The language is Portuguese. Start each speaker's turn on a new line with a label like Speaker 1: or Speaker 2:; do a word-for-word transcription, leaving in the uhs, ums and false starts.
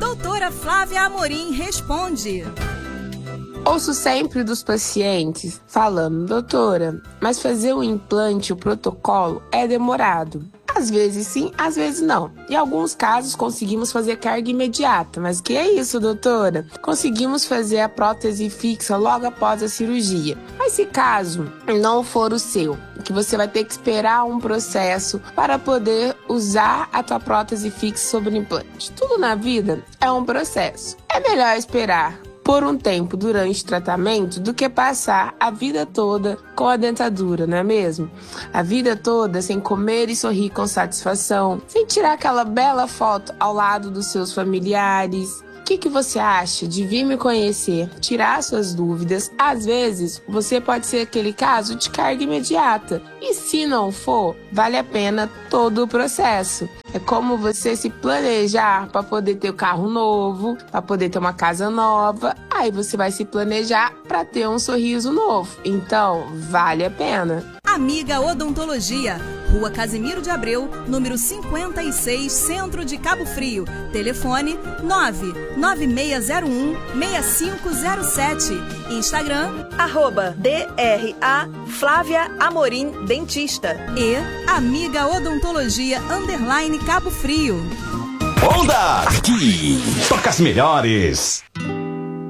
Speaker 1: Doutora Flávia Amorim responde.
Speaker 2: Ouço sempre dos pacientes falando, doutora, mas fazer o implante, o protocolo, é demorado. Às vezes sim, às vezes não. Em alguns casos conseguimos fazer carga imediata. Mas o que é isso, doutora? Conseguimos fazer a prótese fixa logo após a cirurgia. Mas se caso não for o seu, que você vai ter que esperar um processo para poder usar a tua prótese fixa sobre o implante. Tudo na vida é um processo. É melhor esperar por um tempo durante o tratamento do que passar a vida toda com a dentadura, não é mesmo? A vida toda sem comer e sorrir com satisfação, sem tirar aquela bela foto ao lado dos seus familiares. O que, que você acha de vir me conhecer, tirar suas dúvidas? Às vezes, você pode ser aquele caso de carga imediata. E se não for, vale a pena todo o processo. É como você se planejar para poder ter um carro novo, para poder ter uma casa nova. Aí você vai se planejar para ter um sorriso novo. Então, vale a pena.
Speaker 1: Amiga Odontologia, Rua Casimiro de Abreu, número cinquenta e seis, Centro de Cabo Frio. Telefone nove nove seis zero um, seis cinco zero sete. Instagram,
Speaker 3: arroba D R A Flávia Amorim Dentista.
Speaker 1: E Amiga Odontologia, underline Cabo Frio.
Speaker 4: Onda! Aqui, toca as melhores.